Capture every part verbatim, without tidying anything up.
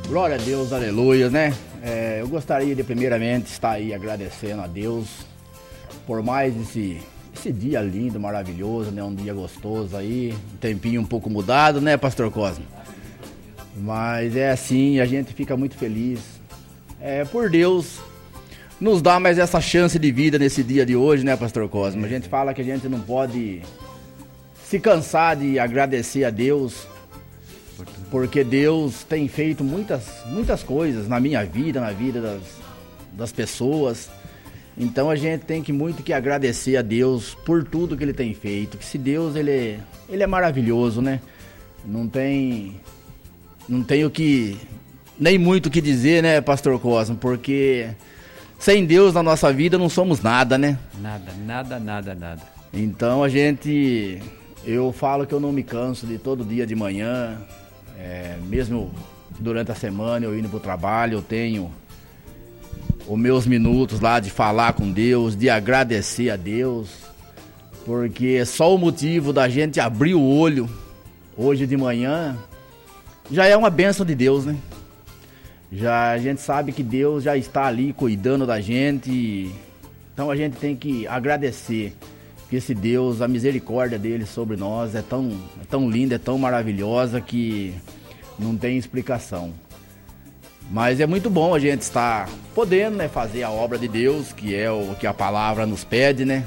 Glória a Deus, aleluia, né? É, eu gostaria de primeiramente estar aí agradecendo a Deus por mais esse, esse dia lindo, maravilhoso, né? Um dia gostoso aí, um tempinho um pouco mudado, né, Pastor Cosmo? Mas é assim, a gente fica muito feliz é, por Deus nos dar mais essa chance de vida nesse dia de hoje, né, Pastor Cosmo? A gente fala que a gente não pode se cansar de agradecer a Deus, porque Deus tem feito muitas, muitas coisas na minha vida, na vida das, das pessoas. Então a gente tem que muito que agradecer a Deus por tudo que Ele tem feito. Que se Deus, Ele é, ele é maravilhoso, né? Não tem, não tem o que, nem muito o que dizer, né, Pastor Cosmo? Porque sem Deus na nossa vida não somos nada, né? Nada, nada, nada, nada. Então a gente, eu falo que eu não me canso de todo dia de manhã, é, mesmo durante a semana eu indo pro trabalho, eu tenho os meus minutos lá de falar com Deus, de agradecer a Deus, porque só o motivo da gente abrir o olho hoje de manhã já é uma bênção de Deus, né? Já a gente sabe que Deus já está ali cuidando da gente, então a gente tem que agradecer, porque esse Deus, a misericórdia dele sobre nós é tão, é tão linda, é tão maravilhosa que não tem explicação. Mas é muito bom a gente estar podendo, né, fazer a obra de Deus, que é o que a palavra nos pede, né?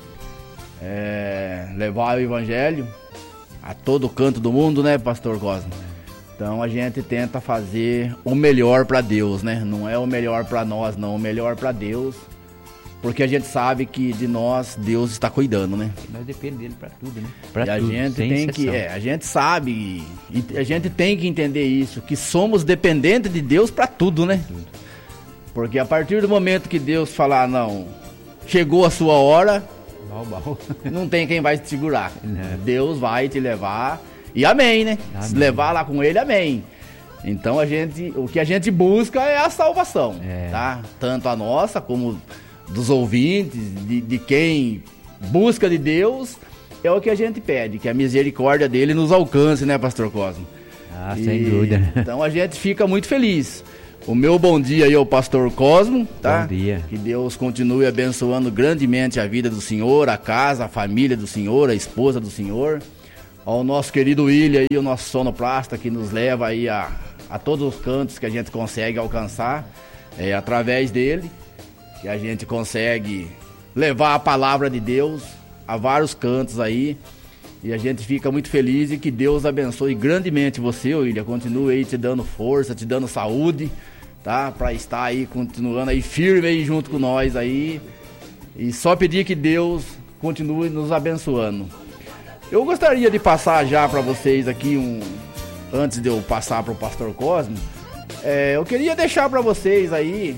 É, levar o evangelho a todo canto do mundo, né, Pastor Cosmo? Então a gente tenta fazer o melhor para Deus, né? Não é o melhor para nós, não, o melhor para Deus, porque a gente sabe que de nós Deus está cuidando, né? Nós dependemos dele para tudo, né? Pra e a tudo, gente sem tem exceção. que, é, a gente sabe e a gente tem que entender isso, que somos dependentes de Deus para tudo, né? Tudo. Porque a partir do momento que Deus falar, não, chegou a sua hora, Bal, bal. não tem quem vai te segurar. Não. Deus vai te levar e amém, né? Amém. Se levar lá com ele, amém. Então a gente, o que a gente busca é a salvação, É. tá? Tanto a nossa como dos ouvintes, de, de quem busca de Deus, é o que a gente pede, que a misericórdia dele nos alcance, né, Pastor Cosmo? Ah, E, sem dúvida. Então a gente fica muito feliz. O meu bom dia aí ao Pastor Cosmo, tá? Bom dia. Que Deus continue abençoando grandemente a vida do Senhor, a casa, a família do Senhor, a esposa do Senhor. Ao nosso querido William aí, o nosso sonoplasta, que nos leva aí a, a todos os cantos que a gente consegue alcançar, é, através dele, que a gente consegue levar a palavra de Deus a vários cantos aí, e a gente fica muito feliz e que Deus abençoe grandemente você, William, continue aí te dando força, te dando saúde, tá? Pra estar aí, continuando aí firme aí junto com nós aí, e só pedir que Deus continue nos abençoando. Eu gostaria de passar já para vocês aqui um, antes de eu passar para o Pastor Cosmo, é, eu queria deixar para vocês aí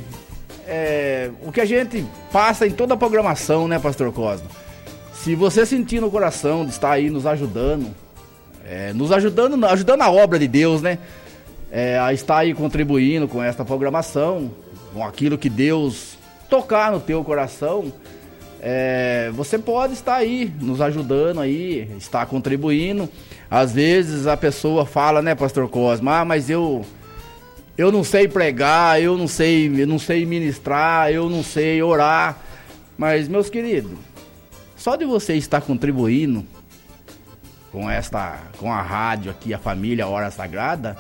É, o que a gente passa em toda a programação, né, Pastor Cosmo? Se você sentir no coração de estar aí nos ajudando, é, nos ajudando, ajudando a obra de Deus, né? É, a estar aí contribuindo com esta programação, com aquilo que Deus tocar no teu coração, é, você pode estar aí nos ajudando aí, estar contribuindo. Às vezes a pessoa fala, né, Pastor Cosmo, ah, mas eu... Eu não sei pregar, eu não sei, eu não sei ministrar, eu não sei orar. Mas, meus queridos, só de você estar contribuindo com esta, com a rádio aqui, a família Hora Sagrada,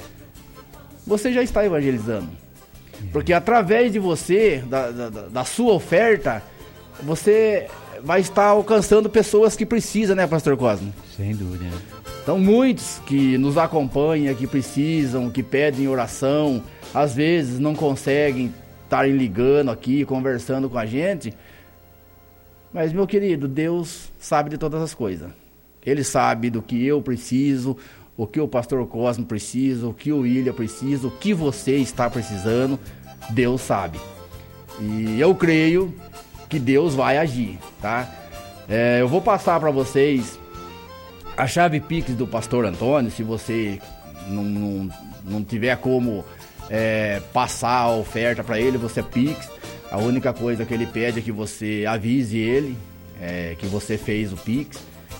você já está evangelizando. Porque através de você, da, da, da sua oferta, você vai estar alcançando pessoas que precisam, né, Pastor Cosmo? Sem dúvida. Então muitos que nos acompanham, que precisam, que pedem oração, às vezes não conseguem estarem ligando aqui, conversando com a gente. Mas, meu querido, Deus sabe de todas as coisas. Ele sabe do que eu preciso, o que o Pastor Cosmo precisa, o que o William precisa, o que você está precisando. Deus sabe. E eu creio que Deus vai agir, tá? É, eu vou passar para vocês a chave Pix do Pastor Antônio. Se você não, não, não tiver como é, passar a oferta para ele, você Pix. A única coisa que ele pede é que você avise ele é, que você fez o Pix.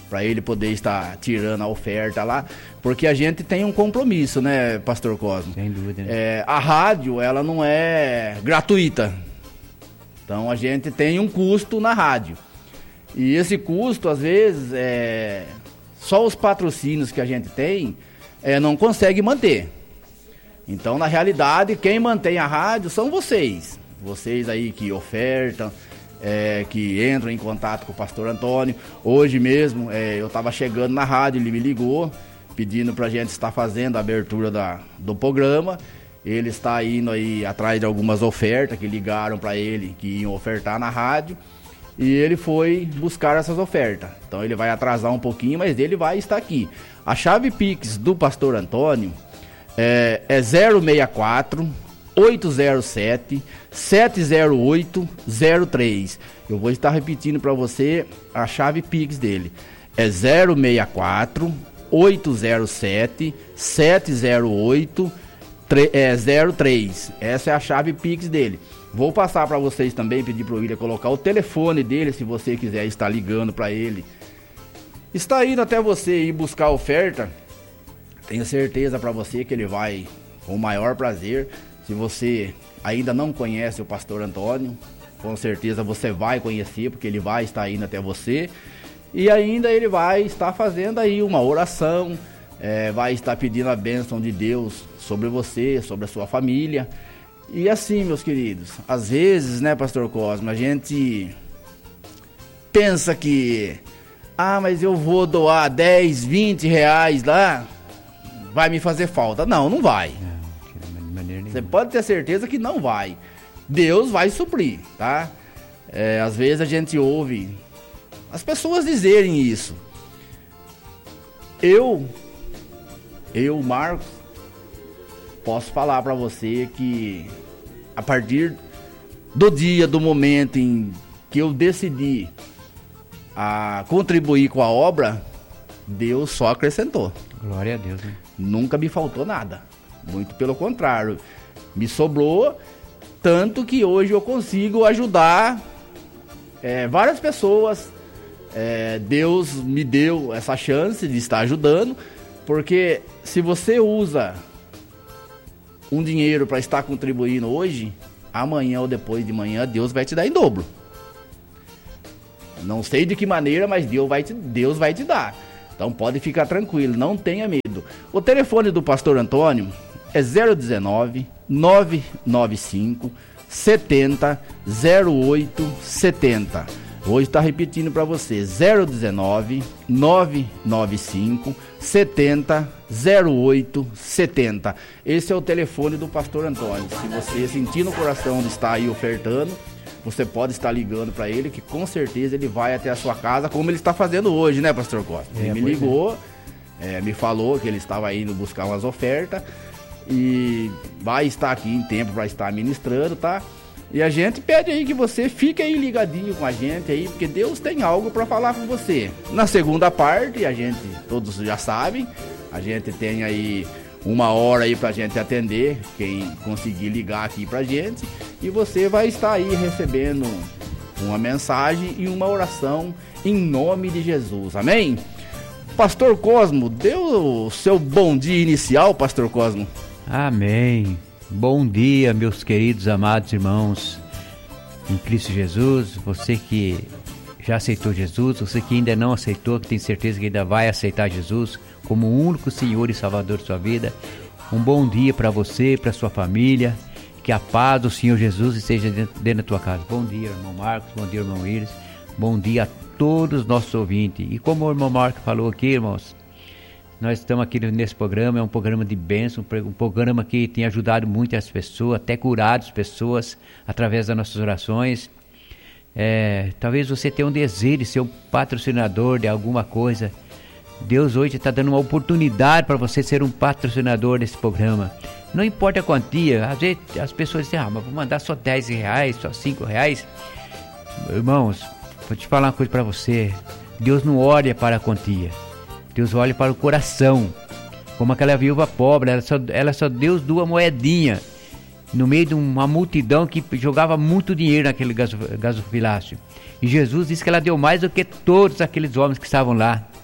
para ele poder estar tirando a oferta lá, porque a gente tem um compromisso, né, Pastor Cosmo? Sem dúvida. Né? É, a rádio, ela não é gratuita. Então a gente tem um custo na rádio. E esse custo, às vezes, é, só os patrocínios que a gente tem é, não consegue manter. Então, na realidade, quem mantém a rádio são vocês. Vocês aí que ofertam, é, que entram em contato com o pastor Antônio. Hoje mesmo, é, eu estava chegando na rádio, ele me ligou, pedindo para a gente estar fazendo a abertura da, do programa. Ele está indo aí atrás de algumas ofertas que ligaram para ele, que iam ofertar na rádio. E ele foi buscar essas ofertas. Então ele vai atrasar um pouquinho, mas ele vai estar aqui. A chave Pix do pastor Antônio é, é zero seis quatro, oito zero sete, sete zero oito zero três. Eu vou estar repetindo para você a chave Pix dele. É zero seis quatro, oito zero sete, sete zero oito zero três. Essa é a chave Pix dele. Vou passar para vocês também, pedir para o William colocar o telefone dele, se você quiser estar ligando para ele. Está indo até você ir buscar a oferta, tenho certeza para você que ele vai com o maior prazer. Se você ainda não conhece o pastor Antônio, com certeza você vai conhecer, porque ele vai estar indo até você. E ainda ele vai estar fazendo aí uma oração, é, vai estar pedindo a bênção de Deus sobre você, sobre a sua família. E assim, meus queridos, às vezes, né, pastor Cosmo, a gente pensa que, ah, mas eu vou doar dez, vinte reais lá, vai me fazer falta. Não, não vai. Não, de maneira nenhuma. Você pode ter certeza que não vai. Deus vai suprir, tá? É, às vezes a gente ouve as pessoas dizerem isso. Eu, eu, Marcos, posso falar para você que a partir do dia, do momento em que eu decidi a contribuir com a obra, Deus só acrescentou. Glória a Deus, né? Nunca me faltou nada. Muito pelo contrário. Me sobrou, tanto que hoje eu consigo ajudar é, várias pessoas. É, Deus me deu essa chance de estar ajudando, porque se você usa um dinheiro para estar contribuindo hoje, amanhã ou depois de manhã, Deus vai te dar em dobro. Não sei de que maneira, mas Deus vai te, Deus vai te dar. Então pode ficar tranquilo, não tenha medo. O telefone do pastor Antônio é zero um nove, nove nove cinco, sete zero, zero oito sete zero. Hoje está repetindo para você, zero um nove, nove nove cinco, sete zero, zero oito sete zero. Esse é o telefone do pastor Antônio. Se você sentir no coração de estar aí ofertando, você pode estar ligando para ele, que com certeza ele vai até a sua casa, como ele está fazendo hoje, né, pastor Costa? Ele é, me ligou, é. É, me falou que ele estava indo buscar umas ofertas e vai estar aqui em tempo para estar ministrando, tá? E a gente pede aí que você fique aí ligadinho com a gente aí, porque Deus tem algo para falar com você. Na segunda parte, a gente, todos já sabem, a gente tem aí uma hora aí pra gente atender, quem conseguir ligar aqui pra gente, e você vai estar aí recebendo uma mensagem e uma oração em nome de Jesus, amém? Pastor Cosmo, deu o seu bom dia inicial, pastor Cosmo? Amém. Bom dia, meus queridos, amados irmãos em Cristo Jesus. Você que já aceitou Jesus, você que ainda não aceitou, que tem certeza que ainda vai aceitar Jesus como o único Senhor e Salvador de sua vida. Um bom dia para você, para sua família. Que a paz do Senhor Jesus esteja dentro, dentro da tua casa. Bom dia, irmão Marcos. Bom dia, irmão Willis. Bom dia a todos os nossos ouvintes. E como o irmão Marcos falou aqui, irmãos, nós estamos aqui nesse programa, é um programa de bênção, um programa que tem ajudado muitas pessoas, até curado as pessoas através das nossas orações. É, talvez você tenha um desejo de ser um patrocinador de alguma coisa. Deus hoje está dando uma oportunidade para você ser um patrocinador desse programa. Não importa a quantia, às vezes as pessoas dizem, ah, mas vou mandar só dez reais, só cinco reais. Irmãos, vou te falar uma coisa para você, Deus não olha para a quantia. Deus olha para o coração, como aquela viúva pobre, ela só, ela só deu duas moedinhas no meio de uma multidão que jogava muito dinheiro naquele gasofilácio. E Jesus disse que ela deu mais do que todos aqueles homens que estavam lá.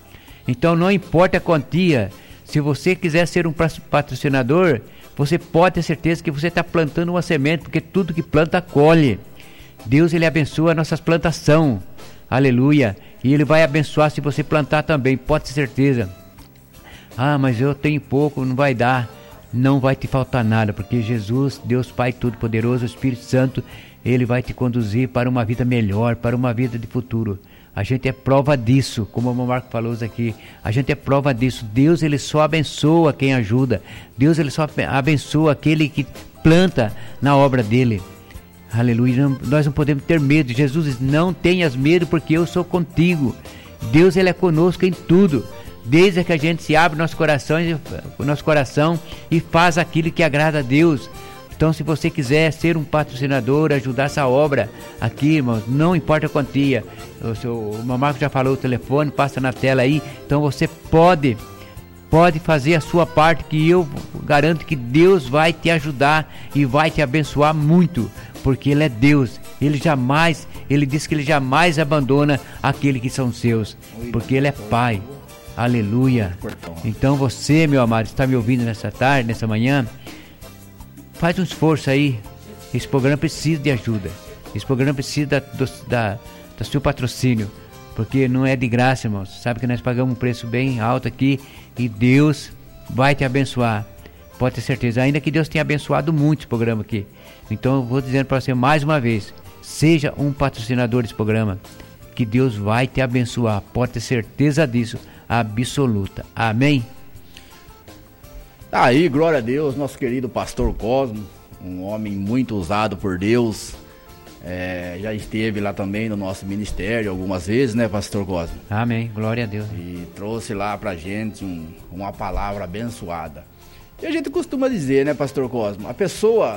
Então não importa a quantia, se você quiser ser um patrocinador, você pode ter certeza que você está plantando uma semente, porque tudo que planta colhe. Deus, ele abençoa a nossas plantações, aleluia, e ele vai abençoar se você plantar também, pode ter certeza. Ah, mas eu tenho pouco, não vai dar. Não vai te faltar nada, porque Jesus, Deus Pai Todo-Poderoso, o Espírito Santo, ele vai te conduzir para uma vida melhor, para uma vida de futuro. A gente é prova disso, como o Marco falou aqui, a gente é prova disso. Deus, ele só abençoa quem ajuda. Deus, ele só abençoa aquele que planta na obra dele. Aleluia, não, nós não podemos ter medo. Jesus diz, não tenhas medo, porque eu sou contigo. Deus, ele é conosco em tudo. Desde que a gente se abre nosso coração, nosso coração e faz aquilo que agrada a Deus. Então, se você quiser ser um patrocinador, ajudar essa obra aqui, irmãos, não importa a quantia. O, seu, o Marco já falou o telefone, passa na tela aí. Então, você pode, pode fazer a sua parte, que eu garanto que Deus vai te ajudar e vai te abençoar muito, porque Ele é Deus. Ele jamais, Ele diz que Ele jamais abandona aqueles que são seus, porque Ele é Pai. Aleluia. Então você, meu amado, está me ouvindo nessa tarde, nessa manhã, faz um esforço aí. Esse programa precisa de ajuda. Esse programa precisa da, do, da, do seu patrocínio, porque não é de graça, irmãos. Sabe que nós pagamos um preço bem alto aqui e Deus vai te abençoar. Pode ter certeza, ainda que Deus tenha abençoado muito esse programa aqui. Então eu vou dizendo para você mais uma vez, seja um patrocinador desse programa, que Deus vai te abençoar. Pode ter certeza disso, absoluta. Amém? Aí, glória a Deus, nosso querido pastor Cosmo, um homem muito usado por Deus, é, já esteve lá também no nosso ministério algumas vezes, né, pastor Cosmo? Amém, glória a Deus. E trouxe lá pra gente um, uma palavra abençoada. E a gente costuma dizer, né, pastor Cosmo, a pessoa,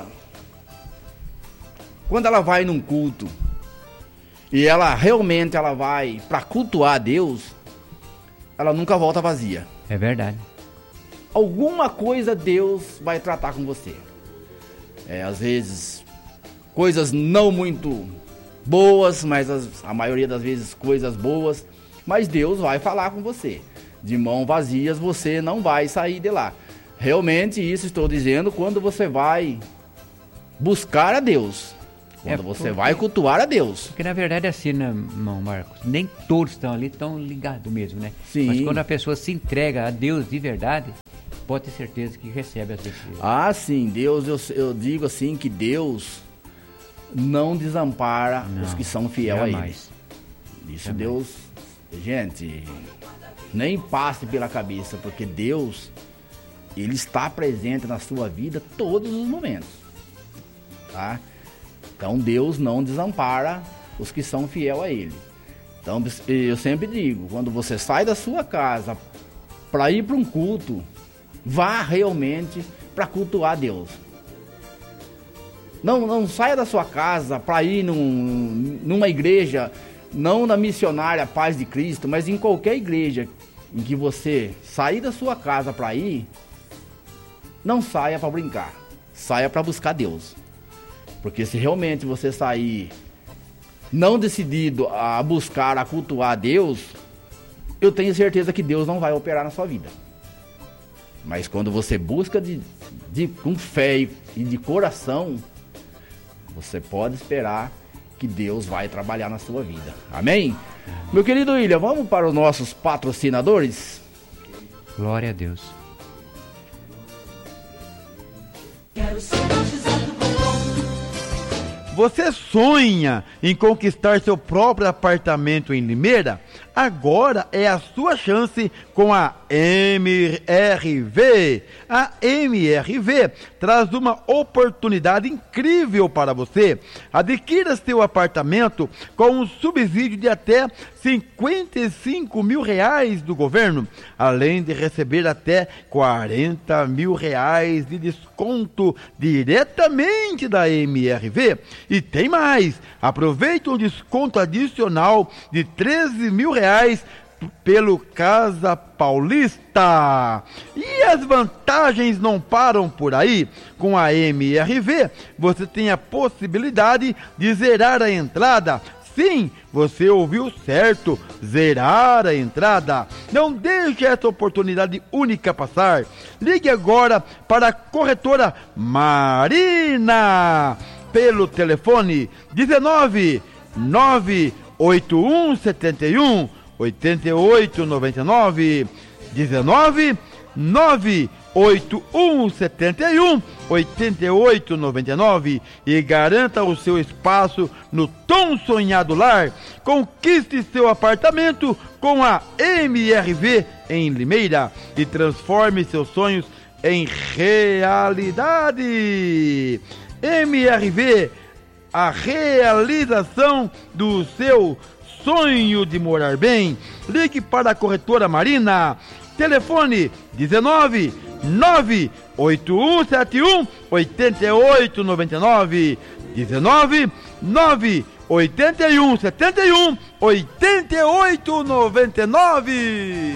quando ela vai num culto, e ela realmente ela vai para cultuar a Deus, ela nunca volta vazia. É verdade. Alguma coisa Deus vai tratar com você. É, às vezes, coisas não muito boas, mas as, a maioria das vezes coisas boas. Mas Deus vai falar com você. De mãos vazias você não vai sair de lá. Realmente isso estou dizendo quando você vai buscar a Deus. Quando é você porque, vai cultuar a Deus. Porque na verdade é assim, né, irmão Marcos? Nem todos estão ali, estão ligados mesmo, né? Sim. Mas quando a pessoa se entrega a Deus de verdade, pode ter certeza que recebe as vezes. Ah, sim. Deus, eu, eu digo assim que Deus não desampara não, os que são fiéis a Ele. Isso jamais. Deus, gente, nem passe pela cabeça, porque Deus, Ele está presente na sua vida todos os momentos. Tá? Então Deus não desampara os que são fiéis a Ele. Então eu sempre digo, quando você sai da sua casa para ir para um culto, vá realmente para cultuar a Deus. Não, não saia da sua casa para ir num, numa igreja, não na missionária Paz de Cristo, mas em qualquer igreja em que você sair da sua casa para ir, não saia para brincar, saia para buscar Deus. Porque se realmente você sair não decidido a buscar, a cultuar a Deus, eu tenho certeza que Deus não vai operar na sua vida. Mas quando você busca de, de, com fé e, e de coração, você pode esperar que Deus vai trabalhar na sua vida. Amém? Meu querido William, vamos para os nossos patrocinadores? Glória a Deus. Quero ser batizado com fogo. Você sonha em conquistar seu próprio apartamento em Limeira? Agora é a sua chance com a M R V. A M R V traz uma oportunidade incrível para você. Adquira seu apartamento com um subsídio de até cinquenta e cinco mil reais do governo, além de receber até quarenta mil reais de desconto diretamente da M R V. E tem mais, aproveite um desconto adicional de treze mil reais pelo Casa Paulista. E as vantagens não param por aí. Com a M R V, você tem a possibilidade de zerar a entrada Sim, você ouviu certo, zerar a entrada. Não deixe essa oportunidade única passar. Ligue agora para a corretora Marina pelo telefone dezenove, nove oito um sete um, oito oito nove nove, dezenove, nove oito um sete um, oito oito nove nove e garanta o seu espaço no tão sonhado lar. Conquiste seu apartamento com a M R V em Limeira e transforme seus sonhos em realidade. M R V, a realização do seu sonho de morar bem. Ligue para a corretora Marina. Telefone dezenove, nove oito um sete um, oito oito nove nove, dezenove, nove oito um sete um, oito oito nove nove.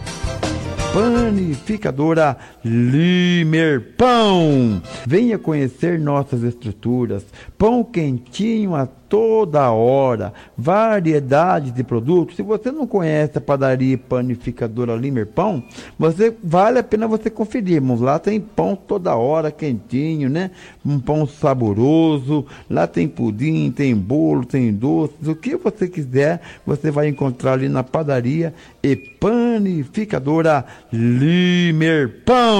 Panificadora Limer Pão. Venha conhecer nossas estruturas. Pão quentinho a toda hora. Variedade de produtos. Se você não conhece a padaria e panificadora Limer Pão, você, vale a pena você conferir, irmãos. Lá tem pão toda hora, quentinho, né? Um pão saboroso. Lá tem pudim, tem bolo, tem doces. O que você quiser, você vai encontrar ali na padaria e panificadora Limer Pão.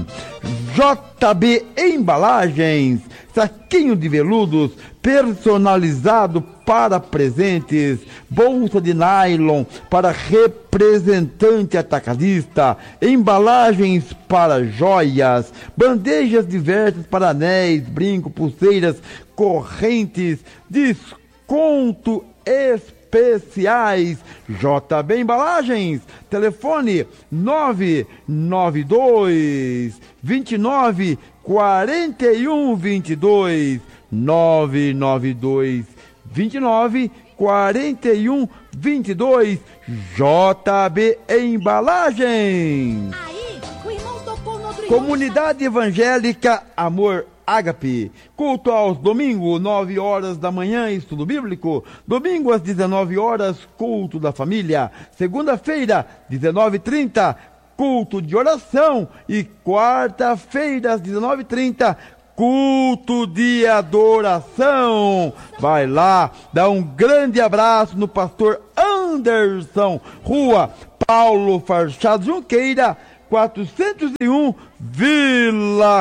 J B Embalagens, saquinho de veludos personalizado para presentes, bolsa de nylon para representante atacadista, embalagens para joias, bandejas diversas para anéis, brinco, pulseiras, correntes, desconto especiais. J B Embalagens, telefone nove nove dois, vinte e nove, quarenta e um, vinte e dois, nove nove dois, vinte e nove, quarenta e um, vinte e dois. J B Embalagens. Aí, o irmão tocou no outro Comunidade Evangélica Amor Ágape, culto aos domingos, nove horas da manhã, estudo bíblico. Domingo às dezenove horas, culto da família. Segunda-feira, dezenove e trinta, culto de oração. E quarta-feira, às dezenove e trinta, culto de adoração. Vai lá, dá um grande abraço no pastor Anderson, Rua Paulo Farchado Junqueira, quatrocentos e um, Vila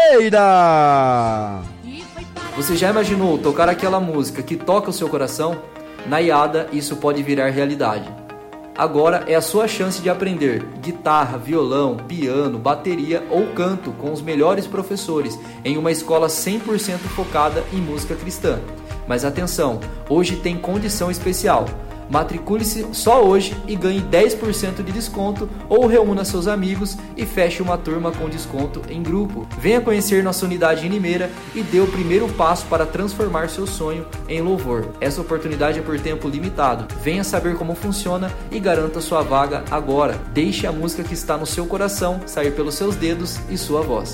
Roseira. Você já imaginou tocar aquela música que toca o seu coração? Na I A D A isso pode virar realidade. Agora é a sua chance de aprender guitarra, violão, piano, bateria ou canto com os melhores professores em uma escola cem por cento focada em música cristã. Mas atenção, hoje tem condição especial. Matricule-se só hoje e ganhe dez por cento de desconto ou reúna seus amigos e feche uma turma com desconto em grupo. Venha conhecer nossa unidade em Limeira e dê o primeiro passo para transformar seu sonho em louvor. Essa oportunidade é por tempo limitado. Venha saber como funciona e garanta sua vaga agora. Deixe a música que está no seu coração sair pelos seus dedos e sua voz.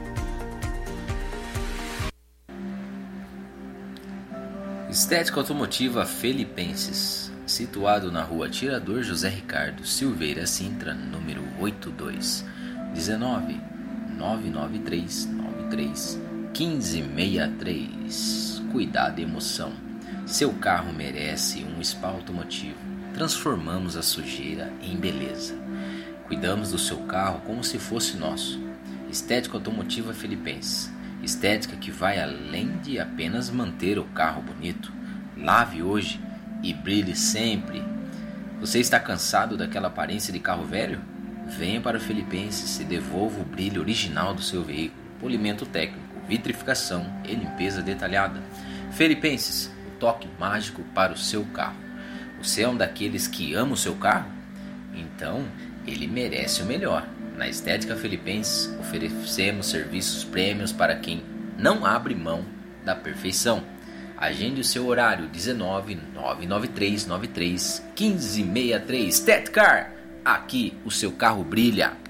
Estética Automotiva Felipenses, situado na rua Tirador José Ricardo Silveira Sintra, número oitenta e dois, dezenove, nove nove três nove três, um cinco seis três. Cuidado e emoção. Seu carro merece um spa automotivo. Transformamos a sujeira em beleza. Cuidamos do seu carro como se fosse nosso. Estética Automotiva Felipenses. Estética que vai além de apenas manter o carro bonito. Lave hoje e brilhe sempre. Você está cansado daquela aparência de carro velho? Venha para o Felipenses e devolva o brilho original do seu veículo. Polimento técnico, vitrificação e limpeza detalhada. Felipenses, o toque mágico para o seu carro. Você é um daqueles que ama o seu carro? Então, ele merece o melhor. Na Estética Felipenses, oferecemos serviços prêmios para quem não abre mão da perfeição. Agende o seu horário dezenove, nove nove três nove três, um cinco seis três. Estetcar, aqui o seu carro brilha.